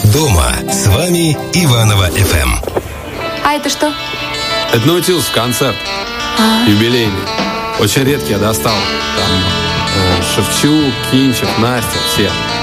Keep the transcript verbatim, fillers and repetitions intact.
дома. С вами Иваново эф эм. А это что? Это Наутилус концерт. А. Юбилейный. Очень редкий я достал. Там э, Шевчук, Кинчев, Настя, все.